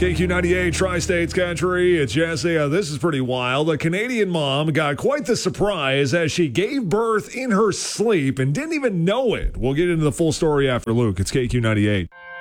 KQ98 Tri-States Country. It's Jesse. This is pretty wild. A Canadian mom got quite the surprise as she gave birth in her sleep and didn't even know it. We'll get into the full story after Luke. It's KQ98.